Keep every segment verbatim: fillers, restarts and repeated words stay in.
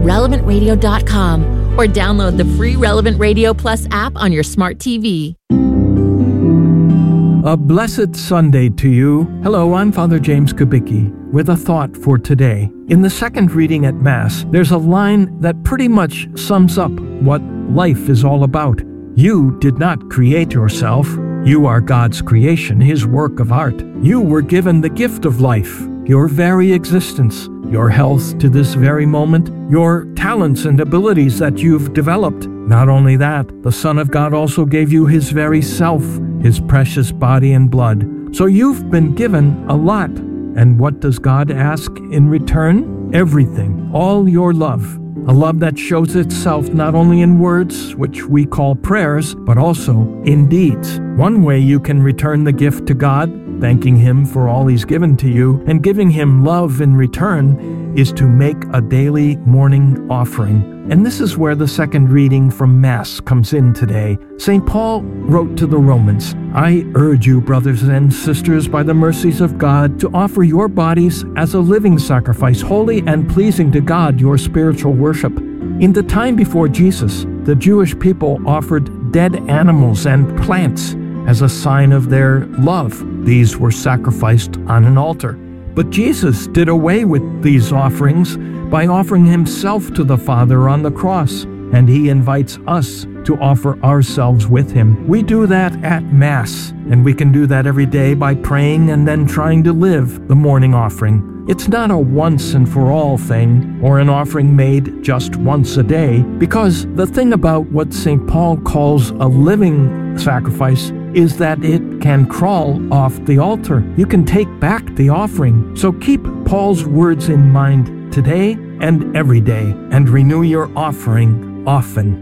relevant radio dot com or download the free Relevant Radio Plus app on your smart T V. A blessed Sunday to you. Hello, I'm Father James Kubicki with a thought for today. In the second reading at Mass, there's a line that pretty much sums up what life is all about. You did not create yourself. You are God's creation, His work of art. You were given the gift of life, your very existence, your health to this very moment, your talents and abilities that you've developed. Not only that, the Son of God also gave you His very self, His precious body and blood. So you've been given a lot. And what does God ask in return? Everything, all your love. A love that shows itself not only in words, which we call prayers, but also in deeds. One way you can return the gift to God, thanking Him for all He's given to you, and giving Him love in return, is to make a daily morning offering. And this is where the second reading from Mass comes in today. Saint Paul wrote to the Romans, I urge you, brothers and sisters, by the mercies of God, to offer your bodies as a living sacrifice, holy and pleasing to God, your spiritual worship. In the time before Jesus, the Jewish people offered dead animals and plants as a sign of their love. These were sacrificed on an altar. But Jesus did away with these offerings by offering Himself to the Father on the cross, and He invites us to offer ourselves with Him. We do that at Mass, and we can do that every day by praying and then trying to live the morning offering. It's not a once and for all thing, or an offering made just once a day, because the thing about what Saint Paul calls a living sacrifice is that it can crawl off the altar. You can take back the offering. So keep Paul's words in mind today and every day, and renew your offering often.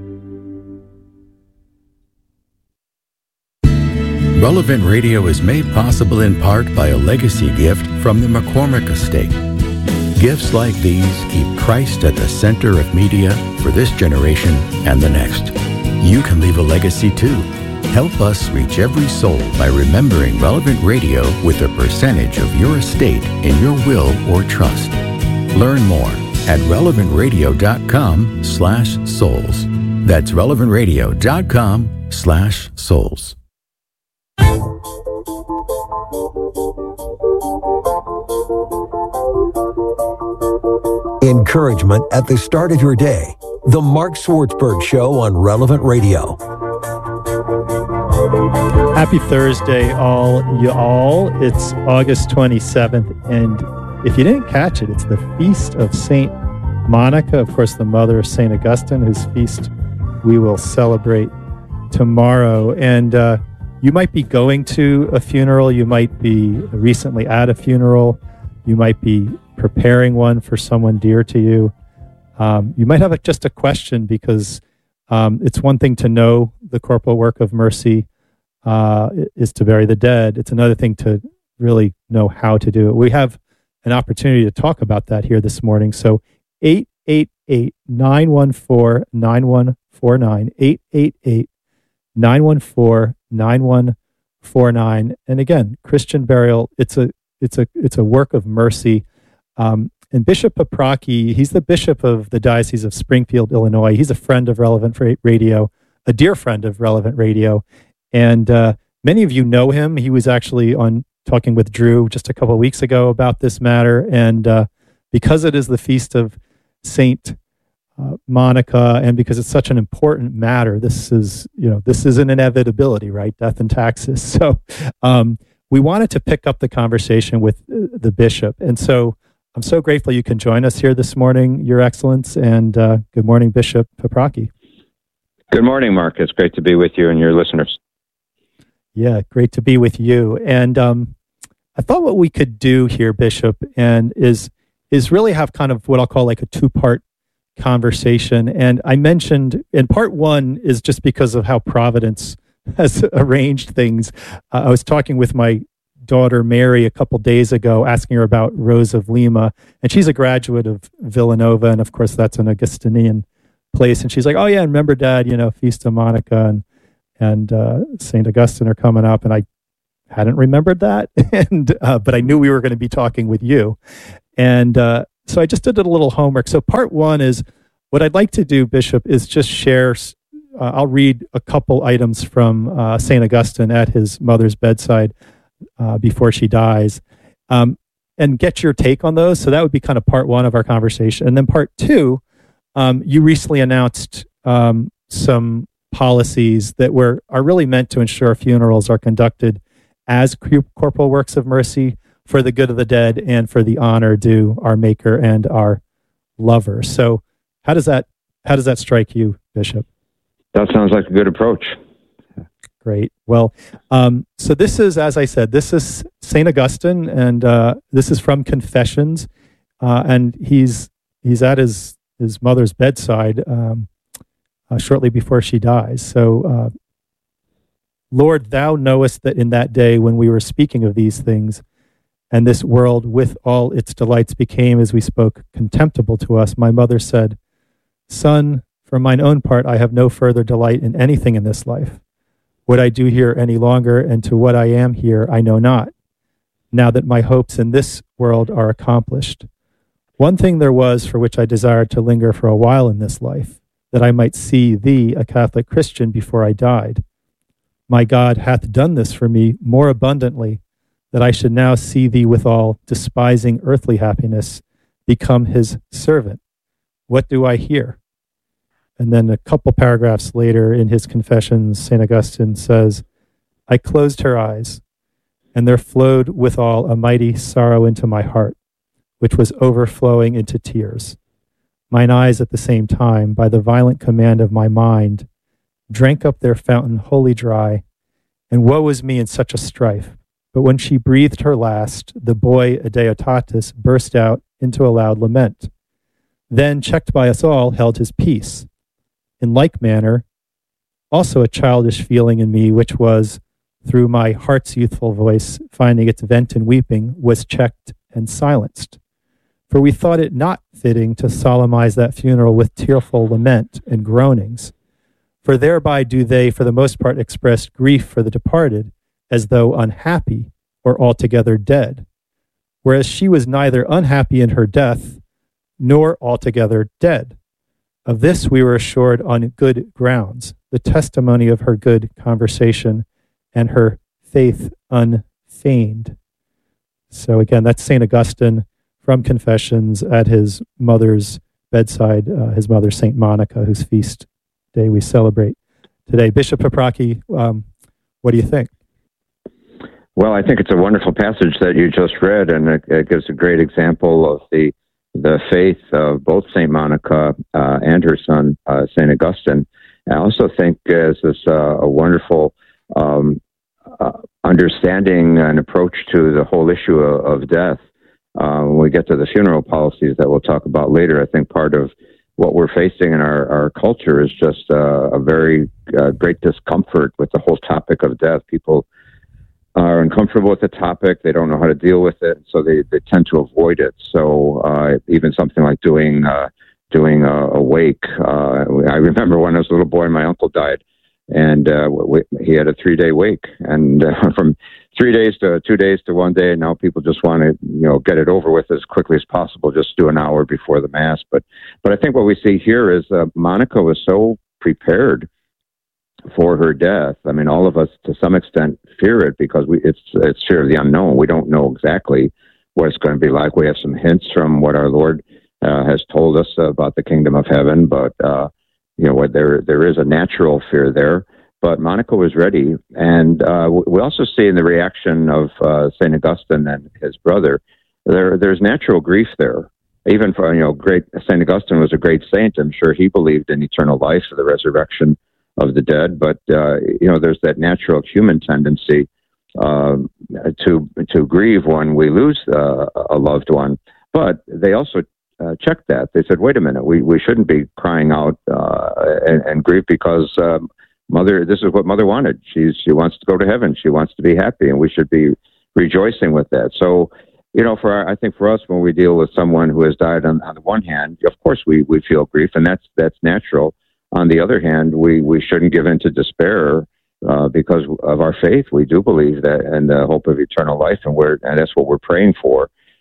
Relevant Radio is made possible in part by a legacy gift from the McCormick Estate. Gifts like these keep Christ at the center of media for this generation and the next. You can leave a legacy too. Help us reach every soul by remembering Relevant Radio with a percentage of your estate in your will or trust. Learn more at relevant radio dot com slash souls. That's relevant radio dot com slash souls. Encouragement at the start of your day. The Mark Swartzberg Show on Relevant Radio. Happy Thursday, all y'all. It's August twenty-seventh, and if you didn't catch it, it's the feast of Saint Monica, of course, the mother of Saint Augustine, whose feast we will celebrate tomorrow. And uh, you might be going to a funeral. You might be recently at a funeral. You might be preparing one for someone dear to you. Um, you might have a, just a question, because um, it's one thing to know the corporal work of mercy uh, is to bury the dead. It's another thing to really know how to do it. We have an opportunity to talk about that here this morning. So eight eight eight, nine one four, nine one four nine, eight eight eight, nine one four, nine one four nine. And again, Christian burial, it's a it's a it's a work of mercy. Um, and Bishop Paprocki, he's the bishop of the Diocese of Springfield, Illinois. He's a friend of Relevant Radio, a dear friend of Relevant Radio. And uh, many of you know him. He was actually on talking with Drew just a couple of weeks ago about this matter. And uh, because it is the feast of Saint uh, Monica, and because it's such an important matter, this is, you know, this is an inevitability, right? Death and taxes. So um, we wanted to pick up the conversation with uh, the bishop. And so I'm so grateful you can join us here this morning, Your Excellence. And uh, good morning, Bishop Paprocki. Good morning, Mark. It's great to be with you and your listeners. Yeah, great to be with you. And um, I thought what we could do here, Bishop, and is is really have kind of what I'll call like a two-part conversation. And I mentioned, and part one is just because of how Providence has arranged things. Uh, I was talking with my daughter Mary a couple days ago, asking her about Rose of Lima, and she's a graduate of Villanova, and of course that's an Augustinian place. And she's like, "Oh yeah, remember, Dad? You know, Feast of Monica and and uh, Saint Augustine are coming up." And I hadn't remembered that, and uh, but I knew we were going to be talking with you, and uh, so I just did a little homework. So part one is, what I'd like to do, Bishop, is just share, uh, I'll read a couple items from uh, Saint Augustine at his mother's bedside uh, before she dies, um, and get your take on those. So that would be kind of part one of our conversation. And then part two, um, you recently announced um, some policies that were are really meant to ensure funerals are conducted as corporal works of mercy for the good of the dead and for the honor due our Maker and our lover. So how does that how does that strike you, Bishop? That sounds like a good approach. Great. Well, um, so this is, as I said, this is Saint Augustine, and uh, this is from Confessions, uh, and he's he's at his his mother's bedside um, uh, shortly before she dies. So, uh, Lord, thou knowest that in that day when we were speaking of these things, and this world with all its delights became, as we spoke, contemptible to us, my mother said, Son, for mine own part, I have no further delight in anything in this life. What I do here any longer, and to what I am here, I know not, now that my hopes in this world are accomplished. One thing there was for which I desired to linger for a while in this life, that I might see thee, a Catholic Christian, before I died. My God hath done this for me more abundantly, that I should now see thee withal, despising earthly happiness, become his servant. What do I hear? And then a couple paragraphs later in his Confessions, Saint Augustine says, I closed her eyes, and there flowed withal a mighty sorrow into my heart, which was overflowing into tears. Mine eyes at the same time, by the violent command of my mind, drank up their fountain wholly dry, and woe is me in such a strife. But when she breathed her last, the boy Adeodatus burst out into a loud lament. Then, checked by us all, held his peace. In like manner, also a childish feeling in me, which was, through my heart's youthful voice, finding its vent in weeping, was checked and silenced. For we thought it not fitting to solemnize that funeral with tearful lament and groanings. For thereby do they, for the most part, express grief for the departed, as though unhappy or altogether dead. Whereas she was neither unhappy in her death, nor altogether dead. Of this we were assured on good grounds, the testimony of her good conversation and her faith unfeigned. So again, that's Saint Augustine from Confessions at his mother's bedside, uh, his mother, Saint Monica, whose feast day we celebrate today. Bishop Paprocki, um, what do you think? Well, I think it's a wonderful passage that you just read, and it, it gives a great example of the the faith of both Saint Monica uh, and her son, uh, Saint Augustine. I also think uh, this is uh, a wonderful um, uh, understanding and approach to the whole issue of, of death. Uh, when we get to the funeral policies that we'll talk about later, I think part of what we're facing in our, our culture is just uh, a very uh, great discomfort with the whole topic of death. People are uncomfortable with the topic. They don't know how to deal with it, so they, they tend to avoid it. So uh, even something like doing uh, doing a, a wake. Uh, I remember when I was a little boy, my uncle died, and uh, we, he had a three-day wake. And uh, from three days to two days to one day, and now people just want to you know get it over with as quickly as possible. Just do an hour before the mass. But but I think what we see here is uh, Monica was so prepared for her death. I mean, all of us to some extent fear it because we it's it's fear of the unknown. We don't know exactly what it's going to be like. We have some hints from what our Lord uh, has told us about the kingdom of heaven, but uh, you know, what there there is a natural fear there. But Monica was ready, and uh, we also see in the reaction of uh, Saint Augustine and his brother, there there's natural grief there. Even for you know, great Saint Augustine was a great saint. I'm sure he believed in eternal life, the resurrection of the dead, but uh, you know, there's that natural human tendency uh, to to grieve when we lose uh, a loved one. But they also uh, checked that. They said, "Wait a minute, we, we shouldn't be crying out uh, and, and grieve because um, mother. This is what mother wanted. She's she wants to go to heaven. She wants to be happy, and we should be rejoicing with that." So, you know, for our, I think for us, when we deal with someone who has died, on, on the one hand, of course we we feel grief, and that's that's natural. On the other hand, we, we shouldn't give in to despair uh, because of our faith. We do believe that and the hope of eternal life, and we're and that's what we're praying for.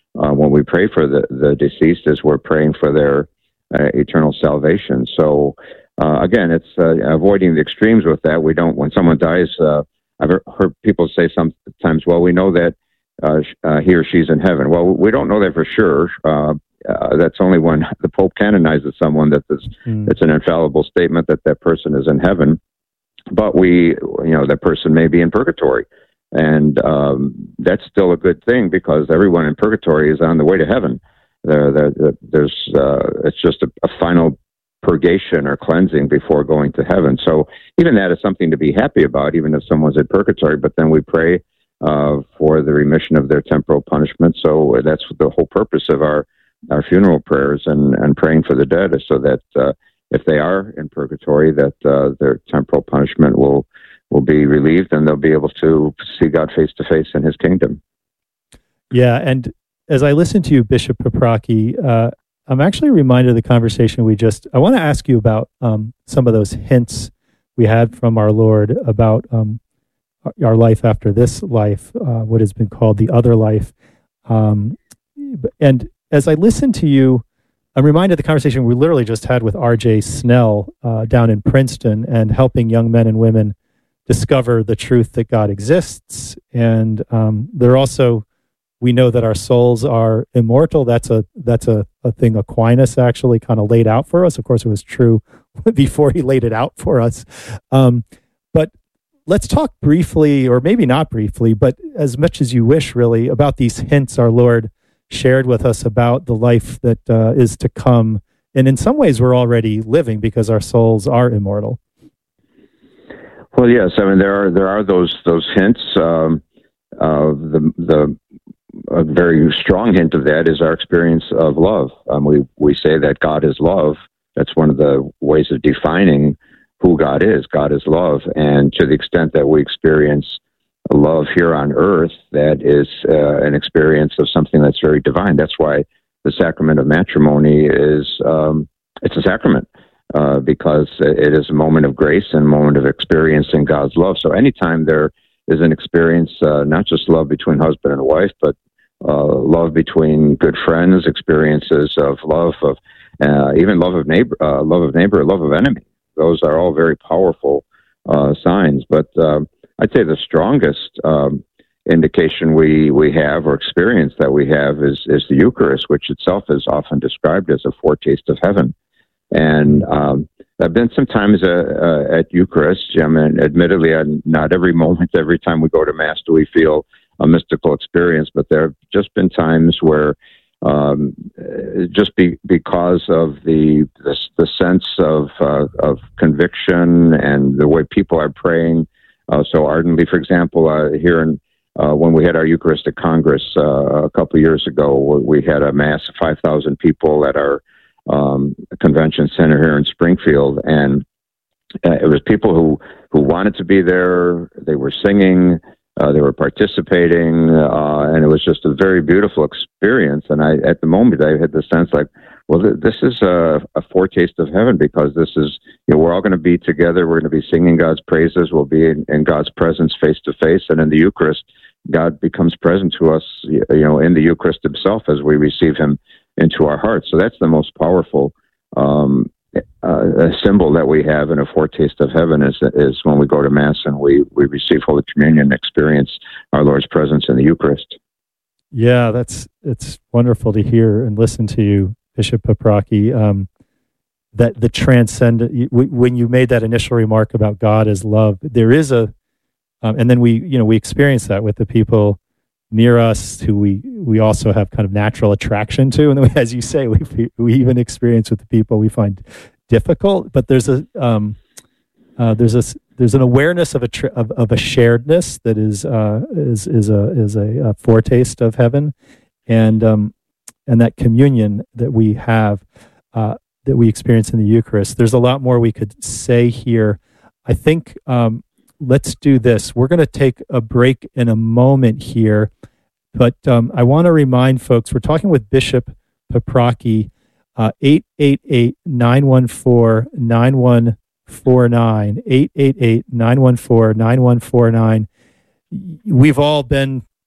uh, when we pray for the, the deceased is we're praying for their uh, eternal salvation. So uh, again, it's uh, avoiding the extremes with that. We don't, when someone dies, uh, I've heard people say sometimes, well, we know that uh, uh, he or she's in heaven. Well, we don't know that for sure. Uh, uh, that's only when the Pope canonizes someone that this, mm. it's an infallible statement that that person is in heaven. But we, you know, that person may be in purgatory. And um, that's still a good thing because everyone in purgatory is on the way to heaven. There, there, there's, uh, it's just a, a final purgation or cleansing before going to heaven. So even that is something to be happy about, even if someone's in purgatory. But then we pray uh, for the remission of their temporal punishment. So that's the whole purpose of our, our funeral prayers and, and praying for the dead, is so that uh, if they are in purgatory, that uh, their temporal punishment will will be relieved and they'll be able to see God face to face in His kingdom. Yeah, and as I listen to you, Bishop Paprocki, uh, I'm actually reminded of the conversation we just, I want to ask you about um, some of those hints we had from our Lord about um, our life after this life, uh, what has been called the other life. Um, and as I listen to you, I'm reminded of the conversation we literally just had with R J Snell uh, down in Princeton, and helping young men and women discover the truth that God exists. And um, they're also, we know that our souls are immortal. That's a that's a, a thing Aquinas actually kind of laid out for us. Of course, it was true before he laid it out for us. Um, but let's talk briefly, or maybe not briefly, but as much as you wish, really, about these hints our Lord shared with us about the life that uh, is to come. And in some ways, we're already living because our souls are immortal. Well, yes. I mean, there are there are those those hints. Um, uh, the the a very strong hint of that is our experience of love. Um, we we say that God is love. That's one of the ways of defining who God is. God is love, and to the extent that we experience love here on earth, that is uh, an experience of something that's very divine. That's why the sacrament of matrimony is um, it's a sacrament. Uh, because it is a moment of grace and a moment of experiencing God's love. So anytime there is an experience, uh, not just love between husband and wife, but uh, love between good friends, experiences of love, of uh, even love of neighbor, uh, love of neighbor, love of enemy. Those are all very powerful uh, signs. But uh, I'd say the strongest um, indication we, we have, or experience that we have, is, is the Eucharist, which itself is often described as a foretaste of heaven. And um, I've been sometimes uh, uh, at Eucharist. I mean, admittedly, uh, not every moment, every time we go to Mass do we feel a mystical experience, but there have just been times where um, just be, because of the the, the sense of uh, of conviction and the way people are praying uh, so ardently. For example, uh, here in uh, when we had our Eucharistic Congress uh, a couple of years ago, we had a Mass of five thousand people at our Um, convention center here in Springfield, and uh, it was people who, who wanted to be there. They were singing, uh, they were participating, uh, and it was just a very beautiful experience. And I, at the moment, I had the sense like, well, th- this is a, a foretaste of heaven, because this is, you know, we're all going to be together. We're going to be singing God's praises. We'll be in, in God's presence face to face, and in the Eucharist, God becomes present to us, you know, in the Eucharist Himself as we receive Him into our hearts. So that's the most powerful um, uh, symbol that we have in a foretaste of heaven, is is when we go to Mass and we, we receive Holy Communion and experience our Lord's presence in the Eucharist. Yeah, that's it's wonderful to hear and listen to you, Bishop Paprocki. Um, that the transcendent, when you made that initial remark about God as love, there is a, um, and then we, you know, we experience that with the people near us who we we also have kind of natural attraction to, and then we, as you say, we we even experience with the people we find difficult. But there's a um, uh, there's a there's an awareness of a tr- of, of a sharedness that is uh, is is a is a, a foretaste of heaven, and um, and that communion that we have uh, that we experience in the Eucharist. There's a lot more we could say here. I think. Um, Let's do this. We're going to take a break in a moment here, but um, I want to remind folks, we're talking with Bishop Paprocki, uh, eight eight eight, nine one four, nine one four nine, eight eight eight, nine one four, nine one four nine. We've all been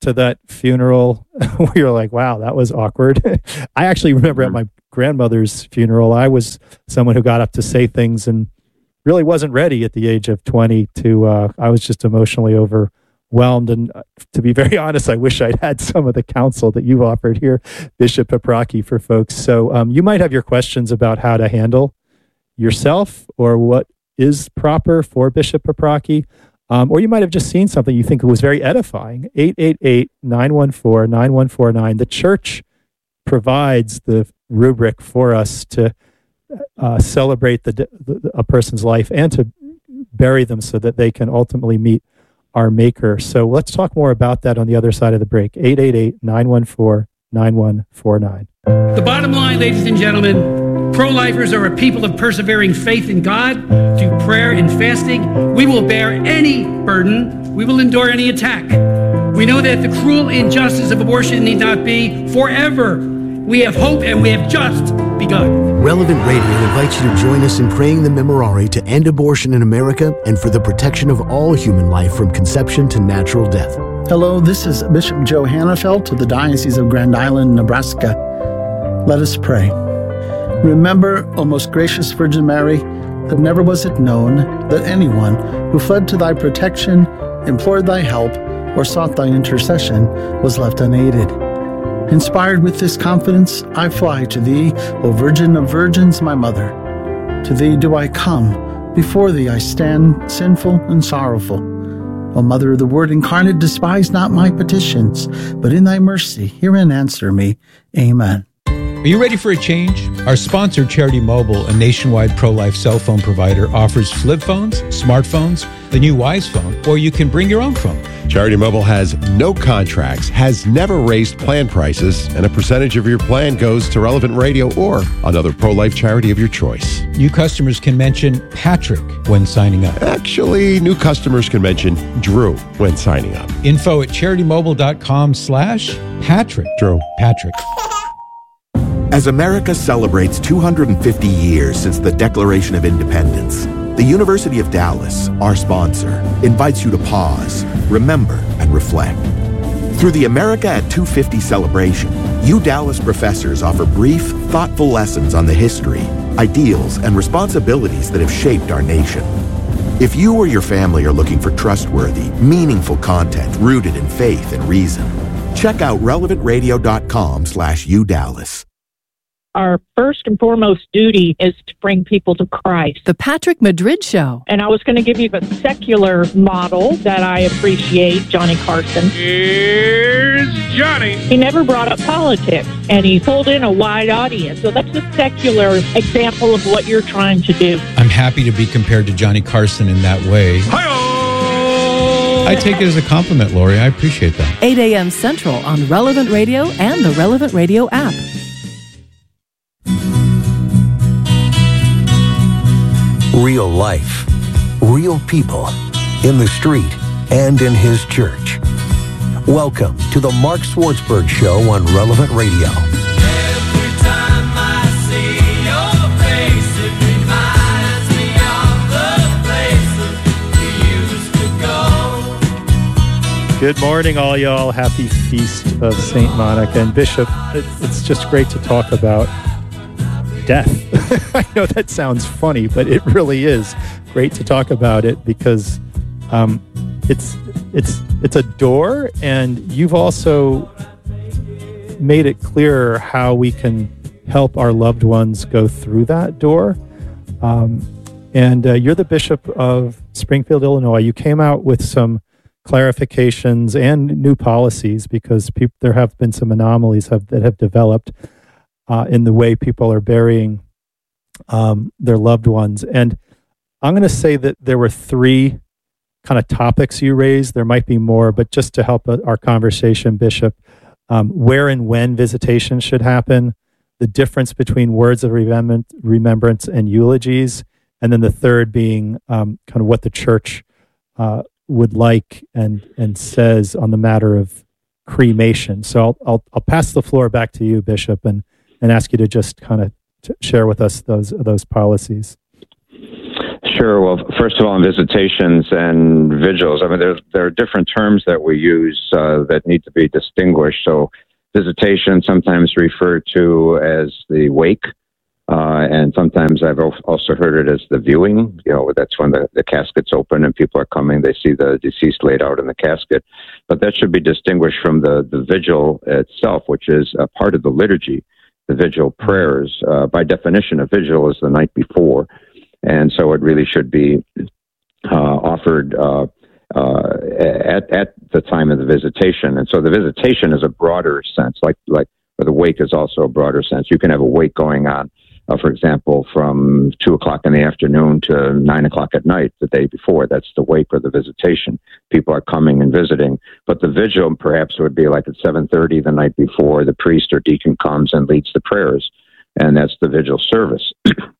to that funeral, we were like, wow, that was awkward. I actually remember at my grandmother's funeral, I was someone who got up to say things and really wasn't ready at the age of twenty to, uh, I was just emotionally overwhelmed. And to be very honest, I wish I'd had some of the counsel that you've offered here, Bishop Paprocki, for folks. So um, you might have your questions about how to handle yourself or what is proper for Bishop Paprocki. Um, or you might have just seen something you think was very edifying. eight eight eight, nine one four, nine one four nine. The church provides the rubric for us to uh, celebrate the, the, a person's life and to bury them so that they can ultimately meet our Maker. So let's talk more about that on the other side of the break. eight eight eight, nine one four, nine one four nine. The bottom line, ladies and gentlemen, pro-lifers are a people of persevering faith in God through prayer and fasting. We will bear any burden. We will endure any attack. We know that the cruel injustice of abortion need not be forever. We have hope and we have just begun. Relevant Radio invites you to join us in praying the Memorare to end abortion in America and for the protection of all human life from conception to natural death. Hello, this is Bishop Joe Hannafelt of the Diocese of Grand Island, Nebraska. Let us pray. Remember, O most gracious Virgin Mary, that never was it known that anyone who fled to thy protection, implored thy help, or sought thy intercession was left unaided. Inspired with this confidence, I fly to thee, O Virgin of Virgins, my mother. To thee do I come, before thee I stand, sinful and sorrowful. O Mother of the Word incarnate, despise not my petitions, but in thy mercy hear and answer me. Amen. Are you ready for a change? Our sponsor, Charity Mobile, a nationwide pro-life cell phone provider, offers flip phones, smartphones, the new Wise phone, or you can bring your own phone. Charity Mobile has no contracts, has never raised plan prices, and a percentage of your plan goes to Relevant Radio or another pro-life charity of your choice. New customers can mention Patrick when signing up. Actually, new customers can mention Drew when signing up. Info at CharityMobile.com slash Patrick. Drew. Patrick. As America celebrates two hundred fifty years since the Declaration of Independence, the University of Dallas, our sponsor, invites you to pause, remember, and reflect. Through the America at two fifty celebration, U Dallas professors offer brief, thoughtful lessons on the history, ideals, and responsibilities that have shaped our nation. If you or your family are looking for trustworthy, meaningful content rooted in faith and reason, check out relevantradio.com slash UDallas. Our first and foremost duty is to bring people to Christ. The Patrick Madrid Show. And I was going to give you a secular model that I appreciate, Johnny Carson. Here's Johnny. He never brought up politics, and he pulled in a wide audience. So that's a secular example of what you're trying to do. I'm happy to be compared to Johnny Carson in that way. Hi-oh! I take it as a compliment, Lori. I appreciate that. eight a.m. Central on Relevant Radio and the Relevant Radio app. Real life, real people, in the street and in his church. Welcome to the Mark Swartzberg Show on Relevant Radio. Every time I see your face, it reminds me of the places we used to go. Good morning, all y'all. Happy Feast of Saint Monica. And Bishop, it, it's just great to talk about death. I know that sounds funny, but it really is great to talk about it because um, it's it's it's a door, and you've also made it clearer how we can help our loved ones go through that door. Um, and uh, you're the Bishop of Springfield, Illinois. You came out with some clarifications and new policies because pe- there have been some anomalies have, that have developed Uh, in the way people are burying um, their loved ones. And I'm going to say that there were three kind of topics you raised. There might be more, but just to help uh, our conversation, Bishop, um, where and when visitation should happen, the difference between words of remem- remembrance and eulogies, and then the third being um, kind of what the church uh, would like and and says on the matter of cremation. So I'll, I'll, I'll pass the floor back to you, Bishop, and and ask you to just kind of t- share with us those those policies. Sure. Well, first of all, on visitations and vigils, I mean, there, there are different terms that we use uh, that need to be distinguished. So visitation sometimes referred to as the wake, uh, and sometimes I've also heard it as the viewing. You know, that's when the, the casket's open and people are coming, they see the deceased laid out in the casket. But that should be distinguished from the, the vigil itself, which is a part of the liturgy, the vigil prayers. Uh, by definition, a vigil is the night before. And so it really should be uh, offered uh, uh, at at the time of the visitation. And so the visitation is a broader sense, like like or the wake is also a broader sense. You can have a wake going on, uh, for example, from two o'clock in the afternoon to nine o'clock at night the day before. That's the wake or the visitation. People are coming and visiting. But the vigil perhaps would be like at seven thirty the night before. The priest or deacon comes and leads the prayers, and that's the vigil service.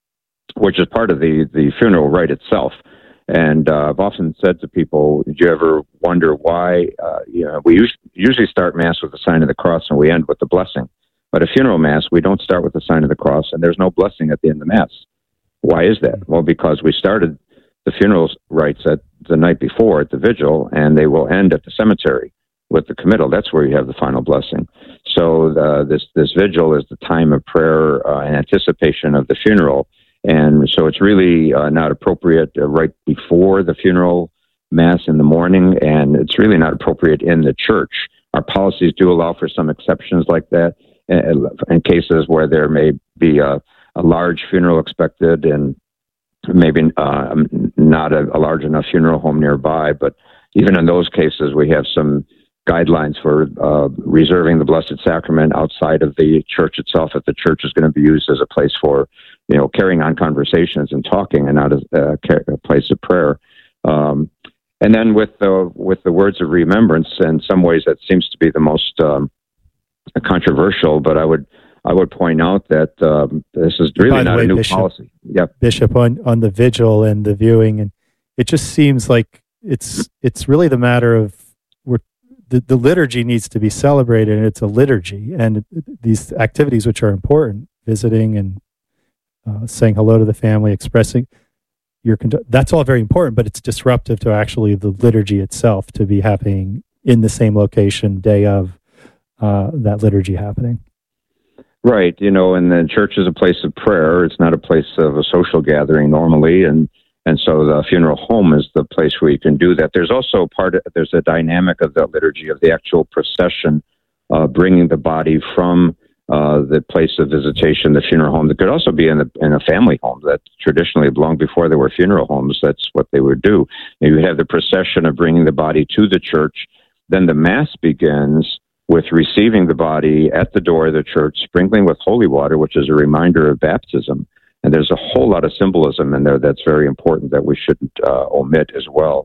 Which is part of the, the funeral rite itself. And uh, I've often said to people, did you ever wonder why, uh, you know, we us- usually start Mass with the sign of the cross and we end with the blessing. But a funeral Mass, we don't start with the sign of the cross and there's no blessing at the end of the Mass. Why is that? Well, because we started the funeral rites at the night before at the vigil, and they will end at the cemetery with the committal. That's where you have the final blessing. So uh, this, this vigil is the time of prayer uh, in anticipation of the funeral. And so it's really uh, not appropriate uh, right before the funeral Mass in the morning, and it's really not appropriate in the church. Our policies do allow for some exceptions like that uh, in cases where there may be a, a large funeral expected and maybe uh, not a, a large enough funeral home nearby. But even in those cases, we have some guidelines for uh, reserving the Blessed Sacrament outside of the church itself, if the church is going to be used as a place for, you know, carrying on conversations and talking, and not a, a place of prayer. Um, and then with the with the words of remembrance, in some ways that seems to be the most um, controversial. But I would I would point out that um, this is really not way, a new Bishop, policy. Yep. Bishop, on on the vigil and the viewing, and it just seems like it's it's really the matter of we're. The, the liturgy needs to be celebrated, and it's a liturgy. And these activities, which are important, visiting and uh, saying hello to the family, expressing your con- that's all very important, but it's disruptive to actually the liturgy itself to be happening in the same location day of uh, that liturgy happening. Right. You know, and the church is a place of prayer. It's not a place of a social gathering normally. And And so the funeral home is the place where you can do that. There's also part of, there's a dynamic of the liturgy of the actual procession, uh, bringing the body from uh, the place of visitation, the funeral home. That could also be in a, in a family home that traditionally, long before there were funeral homes, that's what they would do. And you have the procession of bringing the body to the church. Then the Mass begins with receiving the body at the door of the church, sprinkling with holy water, which is a reminder of baptism. And there's a whole lot of symbolism in there that's very important that we shouldn't uh, omit as well.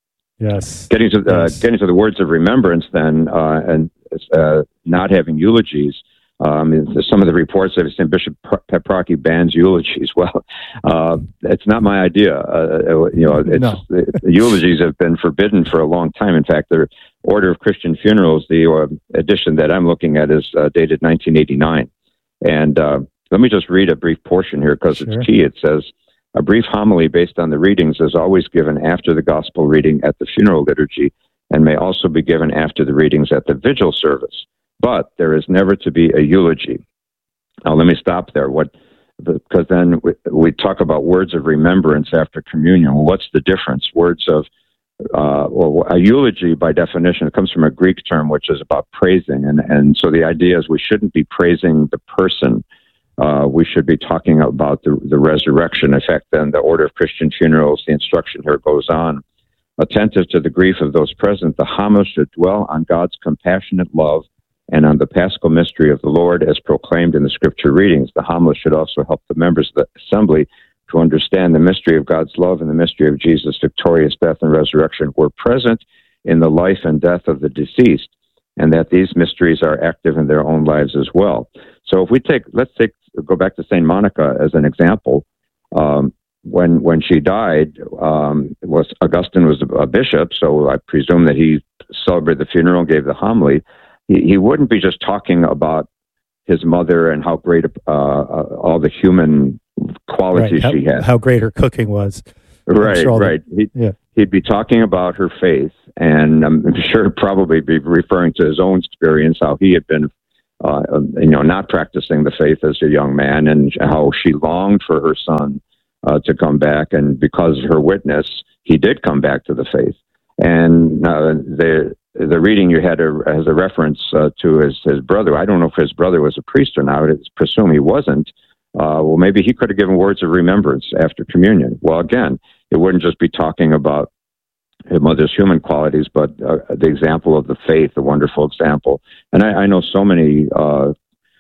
Yes. Getting to the, yes. getting to the words of remembrance then, uh, and uh, not having eulogies. Um, some of the reports I've seen, Bishop Peprocki bans eulogies. Well, uh, it's not my idea. Uh, you know, it's, no. the, the eulogies have been forbidden for a long time. In fact, the Order of Christian Funerals, the uh, edition that I'm looking at, is uh, dated nineteen eighty-nine, and uh, let me just read a brief portion here because sure. it's key. It says, a brief homily based on the readings is always given after the gospel reading at the funeral liturgy and may also be given after the readings at the vigil service. But there is never to be a eulogy. Now, let me stop there. What, because then we, we talk about words of remembrance after communion. Well, what's the difference? Words of, uh, well, a eulogy by definition, it comes from a Greek term, which is about praising. And, and so the idea is we shouldn't be praising the person. Uh, we should be talking about the, the resurrection. In fact, then the Order of Christian Funerals, the instruction here goes on. Attentive to the grief of those present, the homage should dwell on God's compassionate love and on the paschal mystery of the Lord as proclaimed in the scripture readings. The homily should also help the members of the assembly to understand the mystery of God's love and the mystery of Jesus' victorious death and resurrection were present in the life and death of the deceased, and that these mysteries are active in their own lives as well. So if we take, let's take, go back to Saint Monica as an example. Um, when when she died, um, was Augustine was a bishop, so I presume that he celebrated the funeral and gave the homily. He, he wouldn't be just talking about his mother and how great uh, uh, all the human qualities right. how, she had. How great her cooking was. Right, sure right. He, yeah. He'd be talking about her faith, and I'm sure probably be referring to his own experience, how he had been, uh, you know, not practicing the faith as a young man, and how she longed for her son uh, to come back, and because of her witness, he did come back to the faith. And uh, the the reading you had a, as a reference uh, to his, his brother. I don't know if his brother was a priest or not. I presume he wasn't. Uh, well, maybe he could have given words of remembrance after communion. Well, again, it wouldn't just be talking about his mother's human qualities, but uh, the example of the faith, a wonderful example. And I, I know so many uh,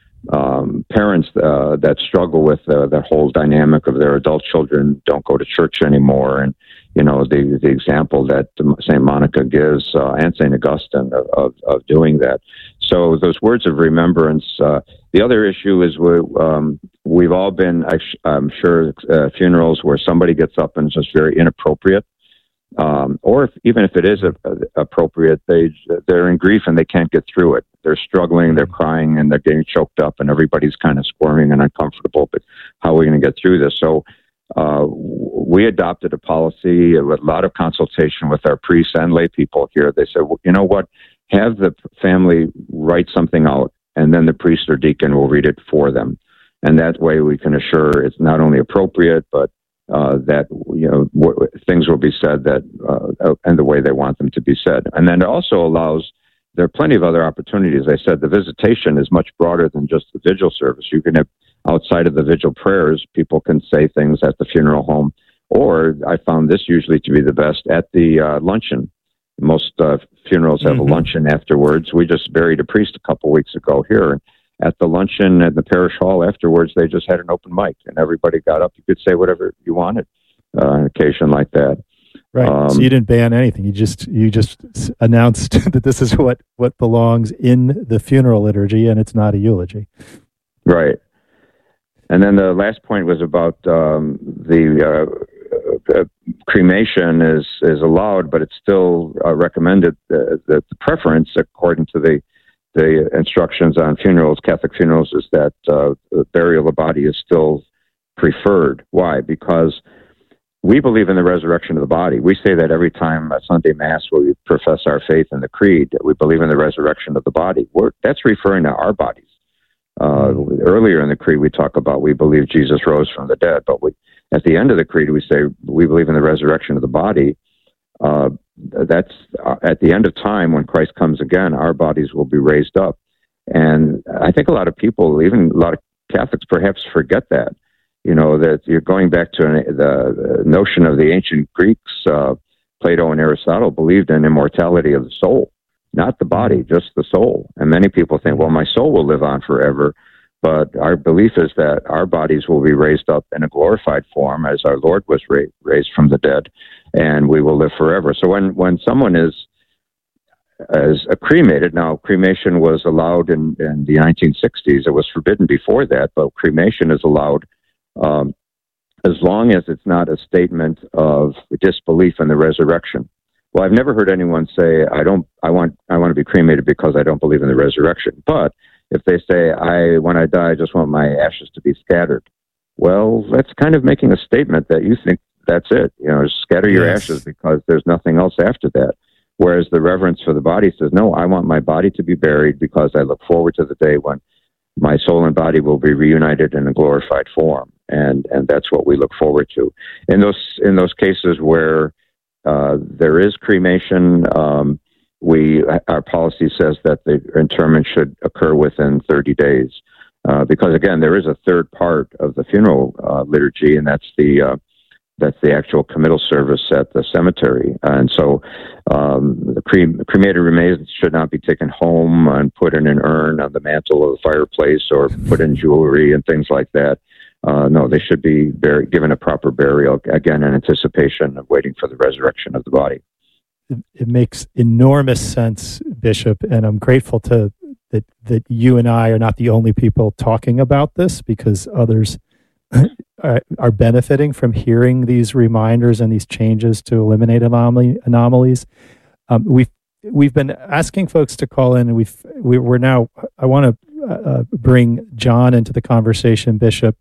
um, parents uh, that struggle with uh, the whole dynamic of their adult children don't go to church anymore. And, you know, the, the example that Saint Monica gives uh, and Saint Augustine of, of, of doing that. So those words of remembrance. Uh, the other issue is we, um, we've all been, I sh- I'm sure, uh, funerals where somebody gets up and it's just very inappropriate. Um, or if, even if it is a, a, appropriate, they, they're in grief and they can't get through it. They're struggling, they're crying, and they're getting choked up, and everybody's kind of squirming and uncomfortable. But how are we going to get through this? So uh, we adopted a policy with a lot of consultation with our priests and lay people here. They said, well, you know what? Have the family write something out, and then the priest or deacon will read it for them. And that way we can assure it's not only appropriate, but uh, that, you know, w- things will be said that uh, and the way they want them to be said. And then it also allows, there are plenty of other opportunities. I said the visitation is much broader than just the vigil service. You can have, outside of the vigil prayers, people can say things at the funeral home, or I found this usually to be the best, at the uh, luncheon. Most uh, funerals have mm-hmm. a luncheon afterwards. We just buried a priest a couple weeks ago here. And at the luncheon at the parish hall afterwards, they just had an open mic, and everybody got up. You could say whatever you wanted uh, on an occasion like that. Right. Um, so you didn't ban anything. You just you just announced that this is what, what belongs in the funeral liturgy, and it's not a eulogy. Right. And then the last point was about um, the uh, uh, cremation is, is allowed, but it's still uh, recommended. Uh, the, the preference, according to the the instructions on funerals, Catholic funerals, is that uh, the burial of the body is still preferred. Why? Because we believe in the resurrection of the body. We say that every time at Sunday Mass where we profess our faith in the Creed, we believe in the resurrection of the body. We're, that's referring to our bodies. Uh, earlier in the Creed, we talk about we believe Jesus rose from the dead, but we, at the end of the Creed, we say we believe in the resurrection of the body. Uh, that's uh, at the end of time when Christ comes again, our bodies will be raised up. And I think a lot of people, even a lot of Catholics, perhaps forget that. You know, that you're going back to an, the, the notion of the ancient Greeks. Uh, Plato and Aristotle believed in immortality of the soul, not the body, just the soul. And many people think, well, my soul will live on forever. But our belief is that our bodies will be raised up in a glorified form as our Lord was ra- raised from the dead, and we will live forever. So when, when someone is as uh, cremated, now cremation was allowed in, in the nineteen sixties. It was forbidden before that, but cremation is allowed um, as long as it's not a statement of disbelief in the resurrection. Well, I've never heard anyone say, I don't, I want, I want to be cremated because I don't believe in the resurrection. But if they say, I, when I die, I just want my ashes to be scattered. Well, that's kind of making a statement that you think that's it. You know, scatter your yes. ashes because there's nothing else after that. Whereas the reverence for the body says, no, I want my body to be buried because I look forward to the day when my soul and body will be reunited in a glorified form. And, and that's what we look forward to. In those, in those cases where uh, there is cremation, um, We, our policy says that the interment should occur within thirty days, uh, because again, there is a third part of the funeral uh, liturgy, and that's the uh, that's the actual committal service at the cemetery. And so, um, the cre- cremated remains should not be taken home and put in an urn on the mantle of the fireplace or put in jewelry and things like that. Uh, no, they should be bur- given a proper burial, again, in anticipation of waiting for the resurrection of the body. It makes enormous sense, Bishop, and I'm grateful to that that you and I are not the only people talking about this, because others are, are benefiting from hearing these reminders and these changes to eliminate anomaly, anomalies. Um, we've we've been asking folks to call in, and we've we, we're now. I want to uh, bring John into the conversation, Bishop.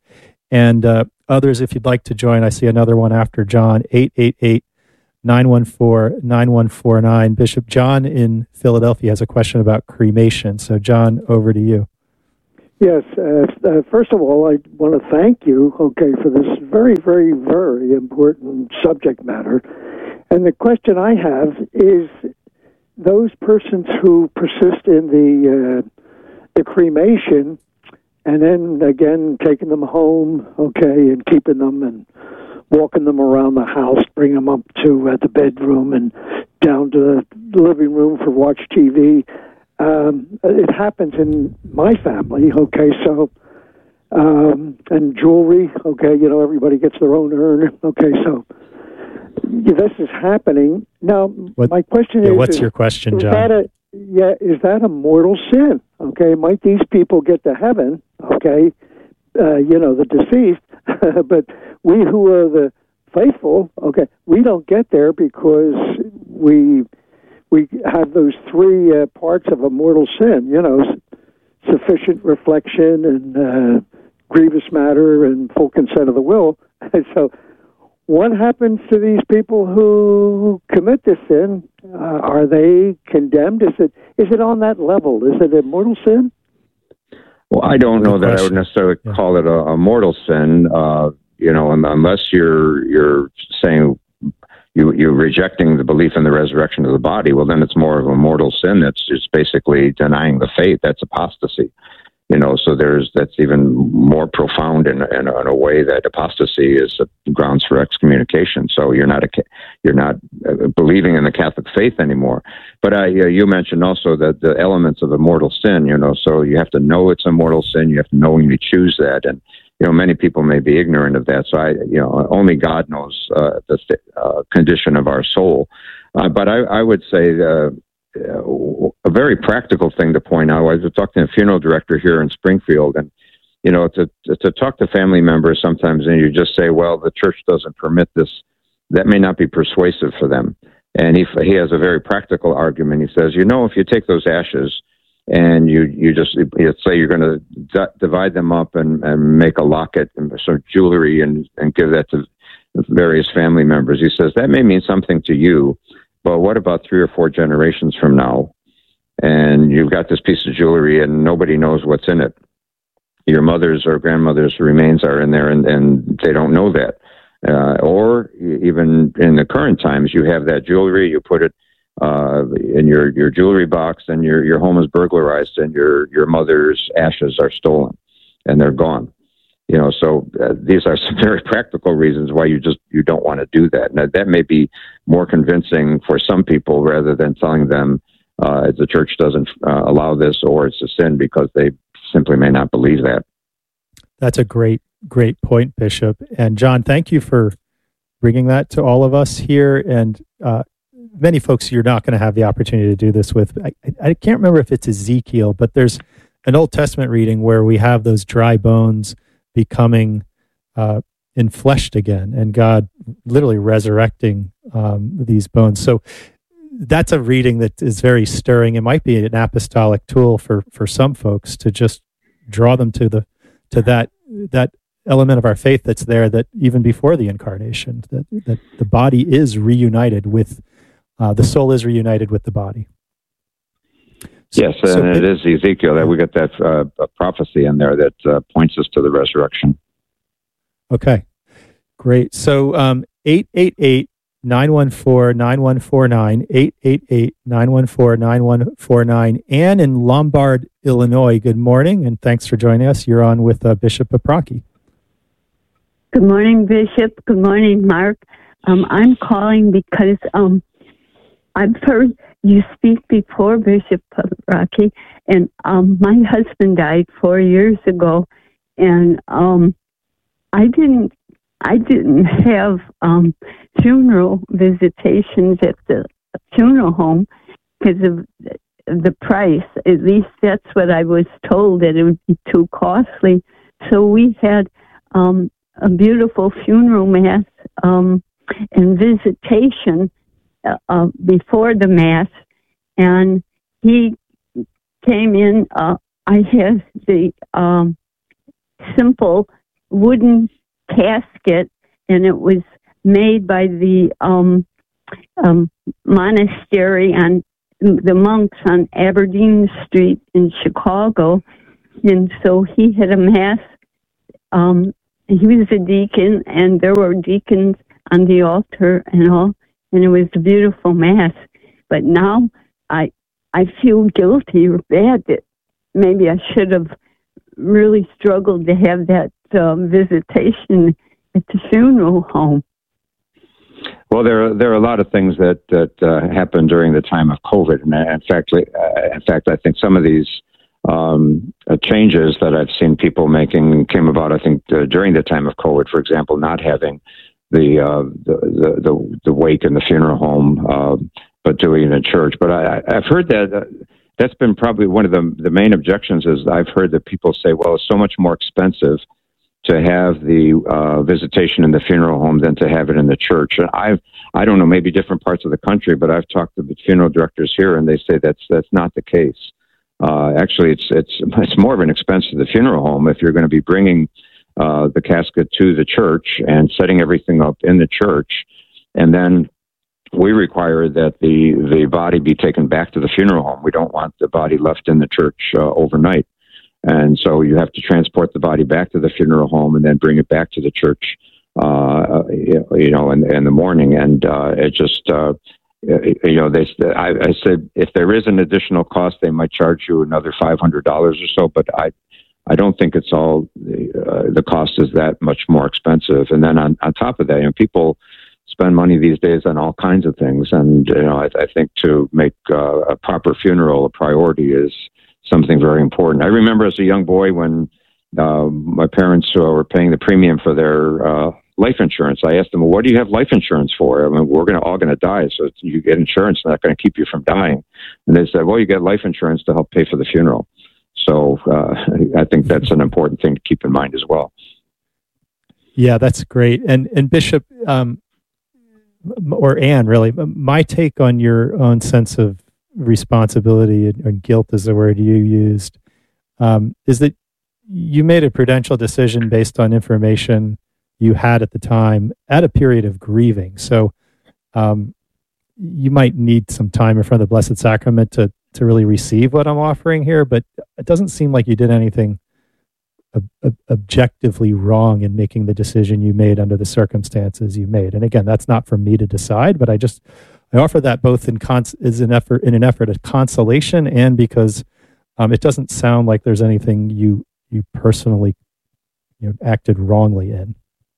And uh, others, if you'd like to join, I see another one after John, eight eight eight, nine one four, nine one four nine. Bishop John in Philadelphia has a question about cremation. So, John, over to you. Yes. Uh, uh, first of all, I want to thank you, okay, for this very, very, very important subject matter. And the question I have is those persons who persist in the uh, the cremation and then, again, taking them home, okay, and keeping them and walking them around the house, bring them up to uh, the bedroom and down to the living room for watch T V. Um, it happens in my family, okay, so, um, and jewelry, okay, you know, everybody gets their own urn, okay, so yeah, this is happening. Now, what, my question yeah, is... What's is, your question, is John? That a, yeah, is that a mortal sin, okay? Might these people get to heaven, okay, uh, you know, the deceased, but we who are the faithful, okay, we don't get there because we... we have those three uh, parts of a mortal sin, you know, sufficient reflection and uh, grievous matter and full consent of the will. And so what happens to these people who commit this sin? Uh, are they condemned? Is it is it on that level? Is it a mortal sin? Well, I don't know that I would necessarily yeah. call it a, a mortal sin, uh, you know, unless you're you're saying... You, you're rejecting the belief in the resurrection of the body, well, then it's more of a mortal sin. That's just basically denying the faith. That's apostasy. You know, so there's that's even more profound in, in, in a way that apostasy is a grounds for excommunication. So you're not a, you're not believing in the Catholic faith anymore. But uh, you mentioned also that the elements of a mortal sin. You know, so you have to know it's a mortal sin. You have to knowingly choose that, and you know, many people may be ignorant of that. So I, you know, only God knows uh, the uh, condition of our soul. Uh, but I, I would say uh, a very practical thing to point out. I was talking to a funeral director here in Springfield, and you know, to to talk to family members sometimes, and you just say, "Well, the church doesn't permit this." That may not be persuasive for them. And he he has a very practical argument. He says, "You know, if you take those ashes and you, you just you say you're going to d- divide them up and, and make a locket and some jewelry and, and give that to various family members." He says, that may mean something to you, but what about three or four generations from now? And you've got this piece of jewelry and nobody knows what's in it. Your mother's or grandmother's remains are in there and, and they don't know that. Uh, or even in the current times, you have that jewelry, you put it Uh, in your, your jewelry box, and your, your home is burglarized, and your, your mother's ashes are stolen, and they're gone. You know, so uh, these are some very practical reasons why you just you don't want to do that. Now, that may be more convincing for some people rather than telling them uh, the church doesn't uh, allow this or it's a sin, because they simply may not believe that. That's a great, great point, Bishop. And John, thank you for bringing that to all of us here. And uh, many folks you're not going to have the opportunity to do this with. I, I can't remember if it's Ezekiel, but there's an Old Testament reading where we have those dry bones becoming uh, enfleshed again, and God literally resurrecting um, these bones. So that's a reading that is very stirring. It might be an apostolic tool for for some folks to just draw them to the to that that element of our faith that's there, that even before the incarnation, that that the body is reunited with. Uh, the soul is reunited with the body. So, yes, and so it, it is Ezekiel that we get that uh, prophecy in there that uh, points us to the resurrection. Okay, great. So um, eight eight eight, nine one four, nine one four nine, eight eight eight, nine one four, nine one four nine. Anne in Lombard, Illinois, good morning, and thanks for joining us. You're on with uh, Bishop Paprocki. Good morning, Bishop. Good morning, Mark. Um, I'm calling because... Um, I've heard you speak before, Bishop Paprocki, and um, my husband died four years ago, and um, I didn't, I didn't have um, funeral visitations at the funeral home because of the price. At least that's what I was told, that it would be too costly. So we had um, a beautiful funeral mass um, and visitation. Uh, before the Mass, and he came in. Uh, I had the um, simple wooden casket, and it was made by the um, um, monastery on the monks on Aberdeen Street in Chicago. And so he had a mass. Um, he was a deacon, and there were deacons on the altar and all, and it was a beautiful mass. But now I I feel guilty or bad that maybe I should have really struggled to have that um, visitation at the funeral home. Well, there are, there are a lot of things that that uh, happened during the time of COVID, and in fact, uh, in fact, I think some of these um, uh, changes that I've seen people making came about. I think uh, during the time of COVID, for example, not having the uh, the, the the the wake in the funeral home, uh, but doing it in church. But I, I've heard that. Uh, That's been probably one of the the main objections. Is I've heard that people say, "Well, it's so much more expensive to have the uh, visitation in the funeral home than to have it in the church." And I've I don't know, maybe different parts of the country, but I've talked to the funeral directors here, and they say that's that's not the case. Uh, actually, it's it's it's more of an expense to the funeral home if you're going to be bringing uh, the casket to the church and setting everything up in the church, and then we require that the, the body be taken back to the funeral home. We don't want the body left in the church uh, overnight. And so you have to transport the body back to the funeral home and then bring it back to the church, uh, you know, in, in the morning. And uh, it just, uh, you know, they, I, I said, if there is an additional cost, they might charge you another five hundred dollars or so, but I, I don't think it's all, uh, the cost is that much more expensive. And then on, on top of that, you know, people spend money these days on all kinds of things. And, you know, I, I think to make uh, a proper funeral a priority is something very important. I remember as a young boy when uh, my parents uh, were paying the premium for their uh, life insurance. I asked them, well, what do you have life insurance for? I mean, we're gonna, all going to die, so you get insurance, not going to keep you from dying. And they said, well, you get life insurance to help pay for the funeral. So uh, I think that's an important thing to keep in mind as well. Yeah, that's great. And, and Bishop, um, or Anne, really, my take on your own sense of responsibility and, and guilt is the word you used, um, is that you made a prudential decision based on information you had at the time at a period of grieving. So um, you might need some time in front of the Blessed Sacrament to, to really receive what I'm offering here, but it doesn't seem like you did anything Ob- ob- objectively wrong in making the decision you made under the circumstances you made. And again, that's not for me to decide, but I just I offer that both in cons- as an effort in an effort of consolation and because um, it doesn't sound like there's anything you you personally you know acted wrongly in.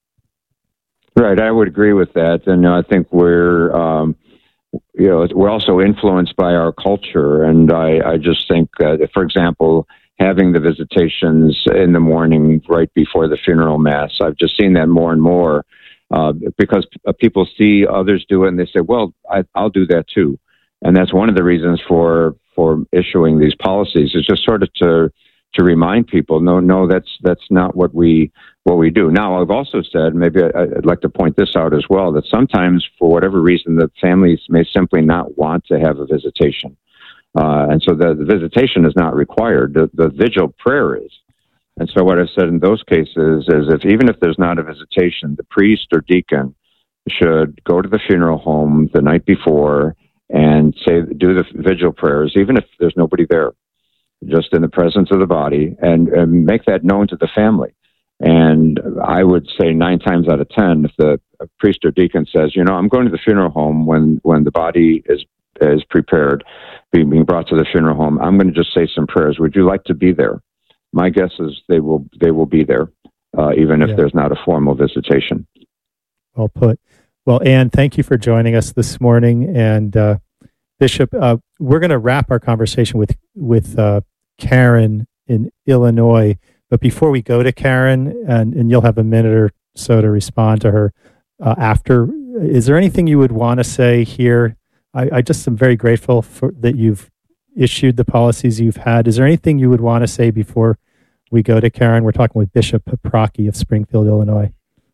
Right, I would agree with that, and I think we're um, you know we're also influenced by our culture, and I, I just think, uh, for example, having the visitations in the morning right before the funeral mass. I've just seen that more and more uh, because p- people see others do it and they say, well, I, I'll do that too. And that's one of the reasons for for issuing these policies is just sort of to to remind people, no, no, that's that's not what we what we do. Now, I've also said, maybe I, I'd like to point this out as well, that sometimes for whatever reason, the families may simply not want to have a visitation. Uh, and so the, the visitation is not required. The, the vigil prayer is. And so what I've said in those cases is if even if there's not a visitation, the priest or deacon should go to the funeral home the night before and say, do the vigil prayers, even if there's nobody there, just in the presence of the body, and, and make that known to the family. And I would say nine times out of ten, if the priest or deacon says, you know, I'm going to the funeral home when, when the body is is prepared, being, being brought to the funeral home, I'm going to just say some prayers. Would you like to be there? My guess is they will they will be there, uh, even if yeah. there's not a formal visitation. Well put. Well, Anne, thank you for joining us this morning. And uh, Bishop, uh, we're going to wrap our conversation with, with uh, Karen in Illinois. But before we go to Karen, and, and you'll have a minute or so to respond to her uh, after, is there anything you would want to say here? I, I just am very grateful for that you've issued the policies you've had. Is there anything you would want to say before we go to Karen? We're talking with Bishop Paprocki of Springfield, Illinois.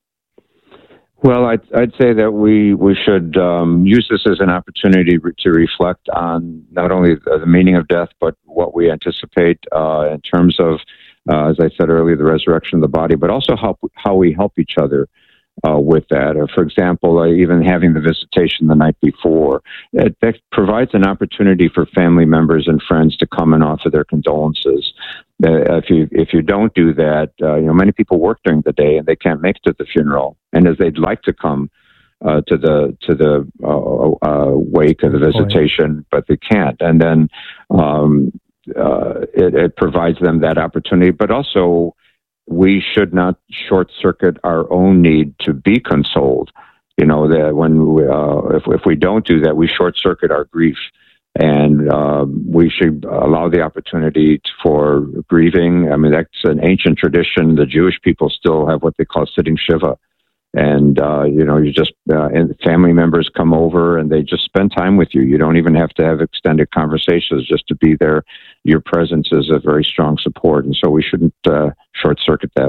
Well, I'd, I'd say that we we should um, use this as an opportunity re- to reflect on not only the, the meaning of death, but what we anticipate uh, in terms of uh, as I said earlier, the resurrection of the body, but also how, how we help each other uh, with that. Or, for example, uh, even having the visitation the night before, it, that provides an opportunity for family members and friends to come and offer their condolences. Uh, if you if you don't do that, uh, you know, many people work during the day and they can't make it to the funeral, and as they'd like to come uh, to the to the uh, uh, wake of the visitation, but they can't, and then um, uh, it, it provides them that opportunity. But also, we should not short circuit our own need to be consoled. You know, that when we, uh, if if we don't do that, we short circuit our grief. And um, we should allow the opportunity for grieving. I mean, that's an ancient tradition. The Jewish people still have what they call sitting Shiva. And, uh, you know, you just, uh, and family members come over and they just spend time with you. You don't even have to have extended conversations just to be there. Your presence is a very strong support. And so we shouldn't uh, short circuit that.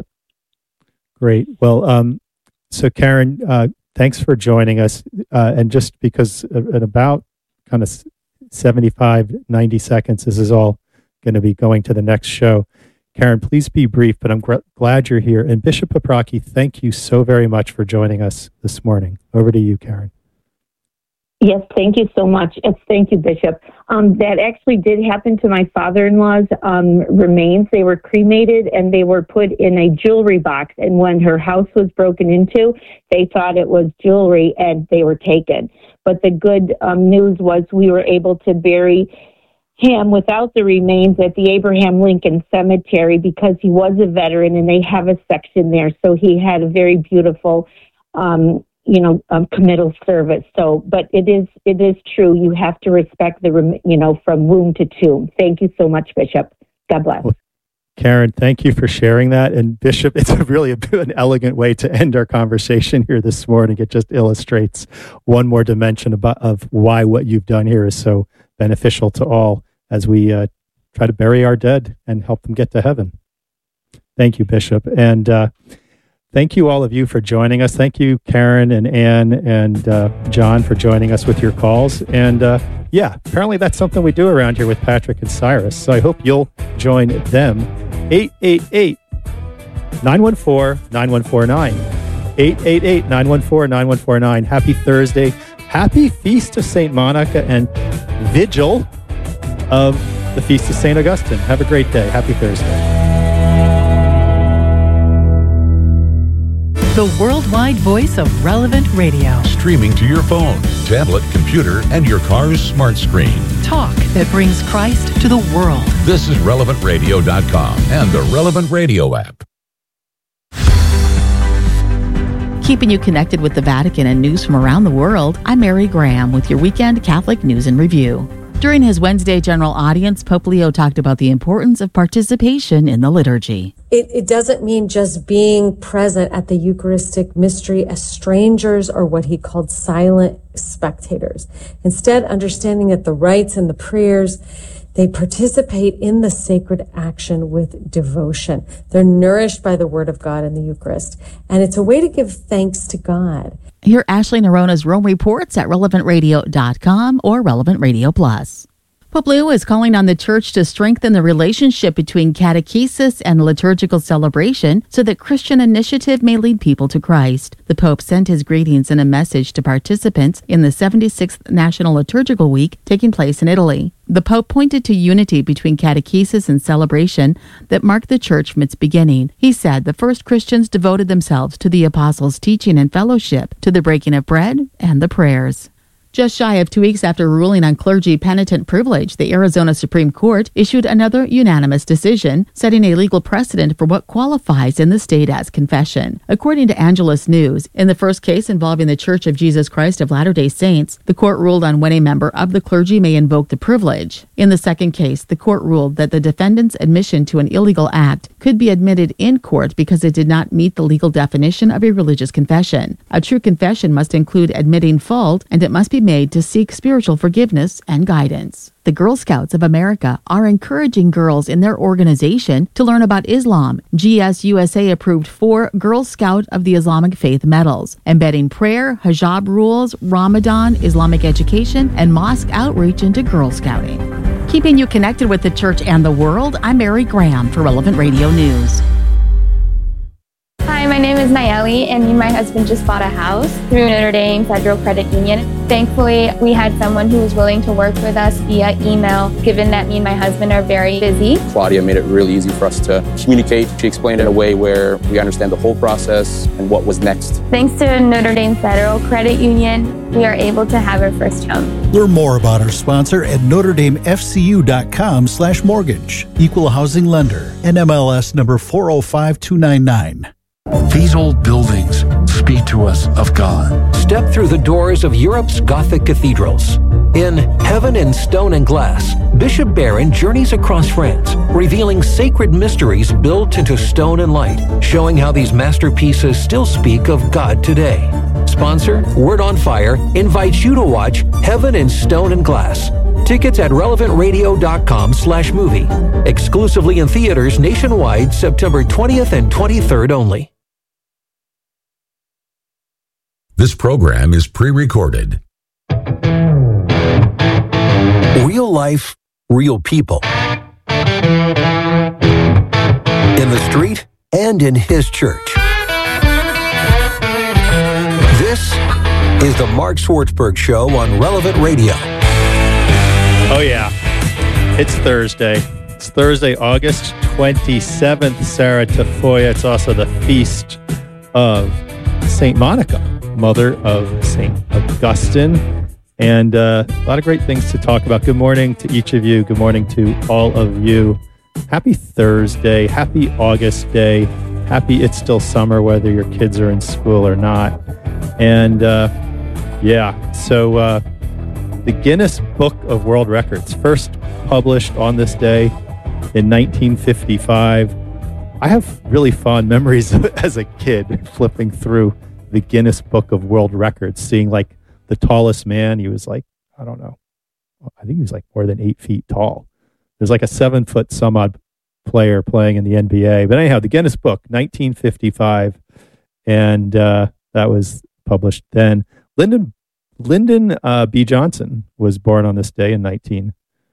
Great. Well, um, so Karen, uh, thanks for joining us. Uh, and just because at about kind of seventy-five, ninety seconds, this is all going to be going to the next show. Karen, please be brief, but I'm gr- glad you're here. And Bishop Paprocki, thank you so very much for joining us this morning. Over to you, Karen. Yes, thank you so much. It's, thank you, Bishop. Um, that actually did happen to my father-in-law's um, remains. They were cremated and they were put in a jewelry box. And when her house was broken into, they thought it was jewelry and they were taken. But the good um, news was we were able to bury him without the remains at the Abraham Lincoln Cemetery because he was a veteran and they have a section there. So he had a very beautiful um you know, um, committal service. So, but it is, it is true. You have to respect the, you know, from womb to tomb. Thank you so much, Bishop. God bless. Well, Karen, thank you for sharing that. And Bishop, it's a really a, an elegant way to end our conversation here this morning. It just illustrates one more dimension about, of why what you've done here is so beneficial to all as we uh, try to bury our dead and help them get to heaven. Thank you, Bishop. And, uh, thank you, all of you, for joining us. Thank you, Karen and Ann and uh, John, for joining us with your calls. And uh, yeah, apparently that's something we do around here with Patrick and Cyrus. So I hope you'll join them. eight eight eight, nine one four, nine one four nine. eight eight eight, nine one four, nine one four nine. Happy Thursday. Happy Feast of Saint Monica and Vigil of the Feast of Saint Augustine. Have a great day. Happy Thursday. The worldwide voice of Relevant Radio. Streaming to your phone, tablet, computer, and your car's smart screen. Talk that brings Christ to the world. This is relevant radio dot com and the Relevant Radio app. Keeping you connected with the Vatican and news from around the world, I'm Mary Graham with your weekend Catholic News and Review. During his Wednesday general audience, Pope Leo talked about the importance of participation in the liturgy. It, it doesn't mean just being present at the Eucharistic mystery as strangers or what he called silent spectators. Instead, understanding that the rites and the prayers, they participate in the sacred action with devotion. They're nourished by the Word of God in the Eucharist. And it's a way to give thanks to God. Hear Ashley Nerona's Rome Reports at relevant radio dot com or Relevant Radio Plus. Pope Leo is calling on the Church to strengthen the relationship between catechesis and liturgical celebration so that Christian initiative may lead people to Christ. The Pope sent his greetings in a message to participants in the seventy-sixth National Liturgical Week taking place in Italy. The Pope pointed to unity between catechesis and celebration that marked the Church from its beginning. He said the first Christians devoted themselves to the Apostles' teaching and fellowship, to the breaking of bread and the prayers. Just shy of two weeks after ruling on clergy penitent privilege, the Arizona Supreme Court issued another unanimous decision, setting a legal precedent for what qualifies in the state as confession. According to Angelus News, in the first case involving the Church of Jesus Christ of Latter-day Saints, the court ruled on when a member of the clergy may invoke the privilege. In the second case, the court ruled that the defendant's admission to an illegal act could be admitted in court because it did not meet the legal definition of a religious confession. A true confession must include admitting fault, and it must be made to seek spiritual forgiveness and guidance. The Girl Scouts of America are encouraging girls in their organization to learn about Islam. G S U S A approved four Girl Scout of the Islamic Faith medals, embedding prayer, hijab rules, Ramadan, Islamic education, and mosque outreach into Girl Scouting. Keep Keeping you connected with the church and the world, I'm Mary Graham for Relevant Radio News. Hi, my name is Nayeli, and me and my husband just bought a house through Notre Dame Federal Credit Union. Thankfully, we had someone who was willing to work with us via email, given that me and my husband are very busy. Claudia made it really easy for us to communicate. She explained it in a way where we understand the whole process and what was next. Thanks to Notre Dame Federal Credit Union, we are able to have our first home. Learn more about our sponsor at notre dame f c u dot com slash mortgage. Equal housing lender. N M L S number four oh five two nine nine. These old buildings speak to us of God. Step through the doors of Europe's Gothic cathedrals. In Heaven in Stone and Glass, Bishop Barron journeys across France, revealing sacred mysteries built into stone and light, showing how these masterpieces still speak of God today. Sponsor, Word on Fire, invites you to watch Heaven in Stone and Glass. Tickets at relevant radio dot com slash movie. Exclusively in theaters nationwide September twentieth and twenty-third only. This program is pre-recorded. Real life, real people. In the street and in his church. This is the Mark Swartzberg Show on Relevant Radio. Oh, yeah. It's Thursday. It's Thursday, August twenty-seventh, Sarah Tafoya. It's also the feast of Saint Monica, mother of Saint Augustine. And uh, a lot of great things to talk about. Good morning to each of you. Good morning to all of you. Happy Thursday. Happy August Day. Happy it's still summer, whether your kids are in school or not. And uh, yeah, so uh, the Guinness Book of World Records, first published on this day in nineteen fifty-five. I have really fond memories as a kid flipping through the Guinness Book of World Records, seeing like the tallest man. He was like, I don't know, I think he was like more than eight feet tall. There's like a seven foot some odd player playing in the N B A. But anyhow, the Guinness Book, nineteen fifty-five, and uh, that was published then. Lyndon Lyndon uh, B. Johnson was born on this day in nineteen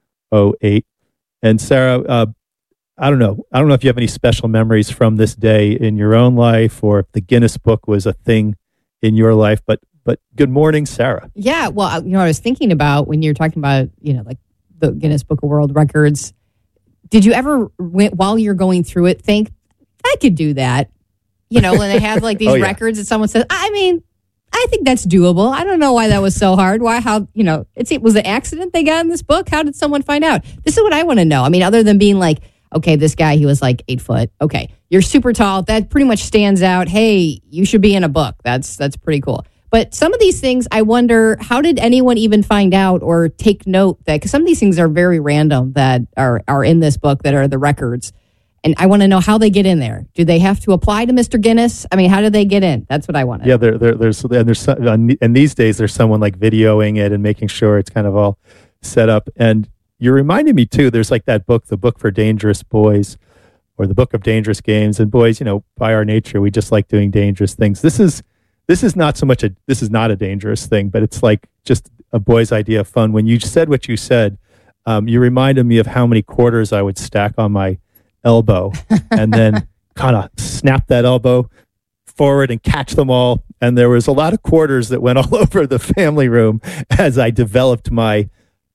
oh eight. And Sarah, uh, I don't know. I don't know if you have any special memories from this day in your own life, or if the Guinness Book was a thing in your life. But but good morning, Sarah. Yeah, well, you know, I was thinking about when you're talking about, you know, like the Guinness Book of World Records. Did you ever, while you're going through it, think I could do that? You know, when they have like these oh, yeah. records, and someone says, I mean, I think that's doable. I don't know why that was so hard. Why, how, you know, it's, it was an accident they got in this book. How did someone find out? This is what I want to know. I mean, other than being like, okay, this guy, he was like eight foot. Okay, you're super tall. That pretty much stands out. Hey, you should be in a book. That's that's pretty cool. But some of these things, I wonder, how did anyone even find out or take note that, because some of these things are very random that are, are in this book that are the records. And I want to know how they get in there. Do they have to apply to Mister Guinness? I mean, how do they get in? That's what I want to know. Yeah, there, there, there's, and there's, and these days there's someone like videoing it and making sure it's kind of all set up. And you reminded me too, there's like that book, the Book for Dangerous Boys, or the Book of Dangerous Games. And boys, you know, by our nature, we just like doing dangerous things. This is, this is not so much a, this is not a dangerous thing, but it's like just a boy's idea of fun. When you said what you said, um, you reminded me of how many quarters I would stack on my elbow and then kind of snap that elbow forward and catch them all. And there was a lot of quarters that went all over the family room as I developed my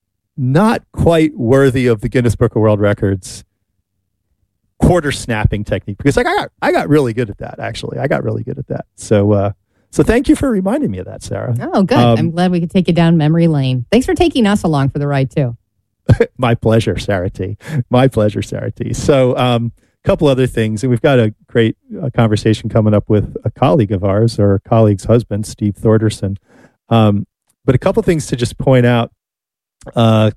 not quite worthy of the Guinness Book of World Records quarter snapping technique, because like I got I got really good at that. Actually, I got really good at that. So uh, so thank you for reminding me of that, Sarah. Oh, good. Um, I'm glad we could take you down memory lane. Thanks for taking us along for the ride too. My pleasure, Sarah T. My pleasure, Sarah T. So a um, couple other things, and we've got a great uh, conversation coming up with a colleague of ours, or a colleague's husband, Steve Thorderson. Um, but a couple things to just point out. Uh,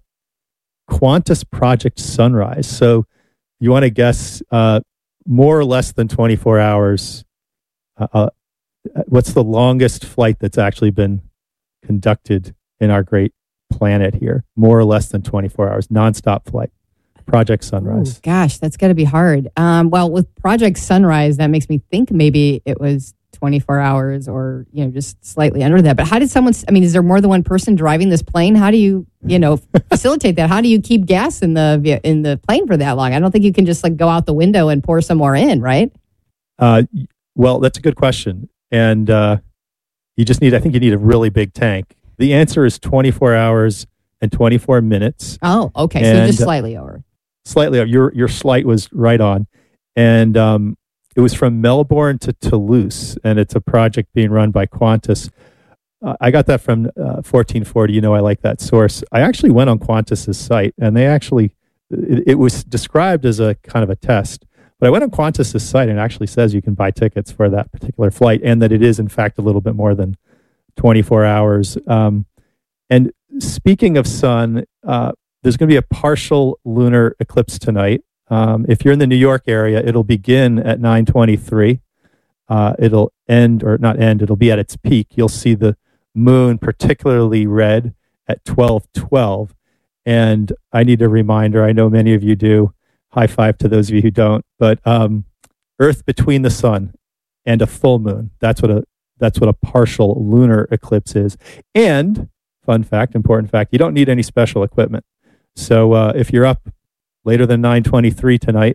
Qantas Project Sunrise. So you want to guess uh, more or less than twenty-four hours. Uh, uh, what's the longest flight that's actually been conducted in our great planet here? More or less than twenty-four hours, nonstop flight. Project Sunrise. Ooh, gosh, that's got to be hard. Um, well, with Project Sunrise, that makes me think maybe it was twenty-four hours or, you know, just slightly under that. But how did someone, I mean, is there more than one person driving this plane? How do you, you know, facilitate that? How do you keep gas in the in the plane for that long? I don't think you can just like go out the window and pour some more in, right? Uh, well, that's a good question. And uh, you just need, I think you need a really big tank. The answer is twenty-four hours and twenty-four minutes. Oh, okay. And, so just slightly over. Slightly over. Your, your slight was right on. And um, it was from Melbourne to Toulouse, and it's a project being run by Qantas. Uh, I got that from uh, fourteen forty. You know, I like that source. I actually went on Qantas's site, and they actually, it, it was described as a kind of a test. But I went on Qantas's site, and it actually says you can buy tickets for that particular flight, and that it is, in fact, a little bit more than twenty-four hours. Um, and speaking of sun, uh, there's going to be a partial lunar eclipse tonight. Um, if you're in the New York area, it'll begin at nine twenty-three. Uh, it'll end, or not end, it'll be at its peak. You'll see the moon particularly red at twelve twelve. And I need a reminder, I know many of you do. High five to those of you who don't. But um, Earth between the sun and a full moon. That's what a that's what a partial lunar eclipse is. And, fun fact, important fact, you don't need any special equipment. So uh, if you're up later than nine twenty-three tonight,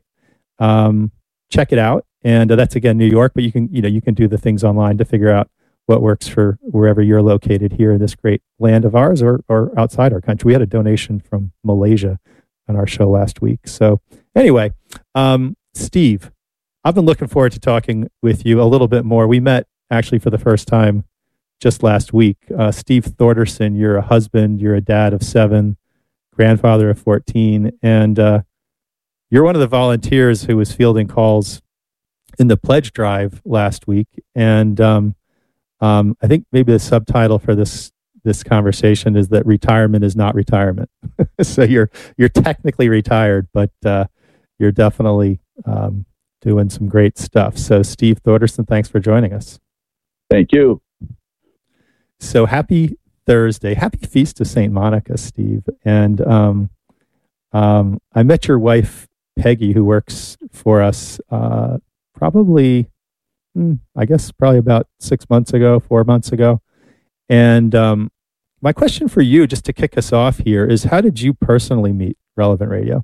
um, check it out. And uh, that's again New York, but you can you know you can do the things online to figure out what works for wherever you're located here in this great land of ours, or or outside our country. We had a donation from Malaysia on our show last week. So anyway, um, Steve, I've been looking forward to talking with you a little bit more. We met actually for the first time just last week. Uh, Steve Thorderson, you're a husband, you're a dad of seven, grandfather of fourteen, and uh, you're one of the volunteers who was fielding calls in the pledge drive last week. And um, um, I think maybe the subtitle for this this conversation is that retirement is not retirement. So you're you're technically retired, but uh, you're definitely um, doing some great stuff. So Steve Thorderson, thanks for joining us. Thank you. So happy Thursday. Happy Feast of Saint Monica, Steve. And um, um, I met your wife, Peggy, who works for us uh, probably, hmm, I guess, probably about six months ago, four months ago. And um, my question for you, just to kick us off here, is how did you personally meet Relevant Radio?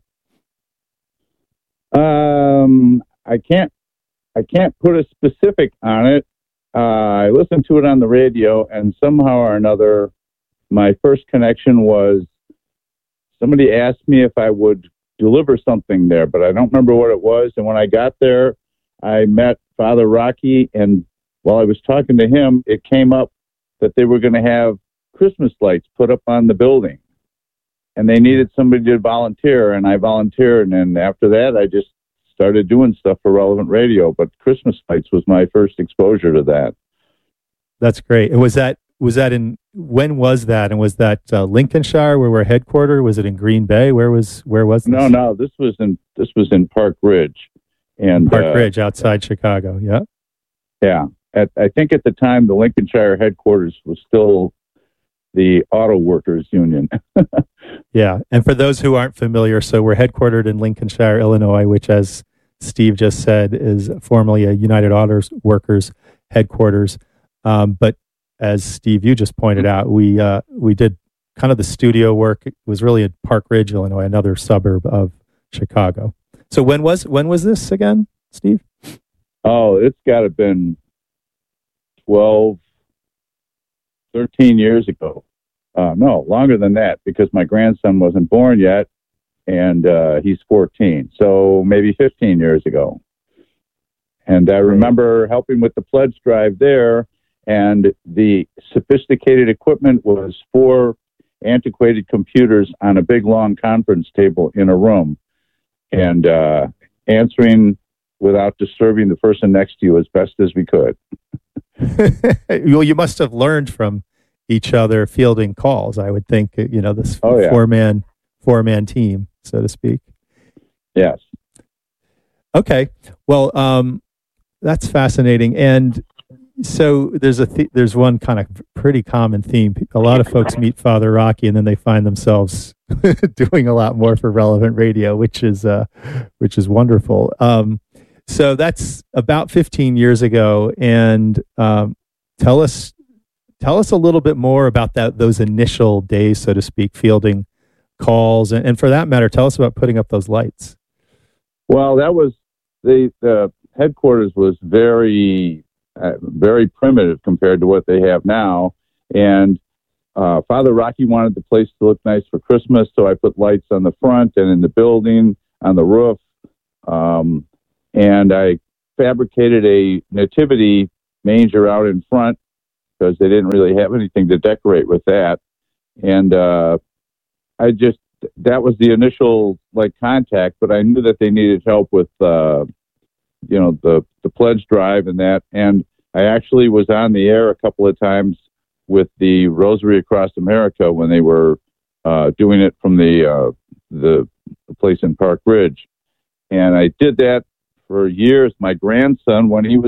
Um, I can't, I can't put a specific on it. Uh, I listened to it on the radio, and somehow or another, my first connection was somebody asked me if I would deliver something there, but I don't remember what it was. And when I got there, I met Father Rocky, and while I was talking to him, it came up that they were going to have Christmas lights put up on the building, and they needed somebody to volunteer, and I volunteered. And after that, I just started doing stuff for Relevant Radio, but Christmas lights was my first exposure to that. That's great. And was that, was that in, when was that? And was that uh, Lincolnshire where we're headquartered? Was it in Green Bay? Where was, where was this? No, no, this was in, this was in Park Ridge. And Park uh, Ridge outside Chicago. Yeah. Yeah. At, I think at the time the Lincolnshire headquarters was still the Auto Workers Union. Yeah. And for those who aren't familiar, so we're headquartered in Lincolnshire, Illinois, which, as Steve just said, is formerly a United Auto Workers headquarters. Um, but as Steve, you just pointed out, we uh, we did kind of the studio work. It was really in Park Ridge, Illinois, another suburb of Chicago. So when was when was this again, Steve? Oh, it's got to have been twelve, thirteen years ago. Uh, no, longer than that, because my grandson wasn't born yet, and uh, he's fourteen. So maybe fifteen years ago. And I remember helping with the pledge drive there, and the sophisticated equipment was four antiquated computers on a big, long conference table in a room, and uh, answering without disturbing the person next to you as best as we could. Well, you must have learned from each other fielding calls, I would think, you know, this oh, yeah. four-man four-man team, so to speak. Yes. Okay. Well, um, that's fascinating. And so there's a th- there's one kind of pretty common theme. A lot of folks meet Father Rocky, and then they find themselves doing a lot more for Relevant Radio, which is uh, which is wonderful. Um, So that's about fifteen years ago. And um, tell us tell us a little bit more about that those initial days, so to speak, fielding calls. And, and for that matter, tell us about putting up those lights. Well, that was the, the headquarters was very, uh, very primitive compared to what they have now. And uh, Father Rocky wanted the place to look nice for Christmas, so I put lights on the front and in the building, on the roof. Um, and I fabricated a nativity manger out in front because they didn't really have anything to decorate with that. And uh, I just, that was the initial like contact, but I knew that they needed help with, uh, you know, the, the pledge drive and that. And I actually was on the air a couple of times with the Rosary Across America when they were uh, doing it from the, uh, the the place in Park Ridge. And I did that for years. My grandson, when he was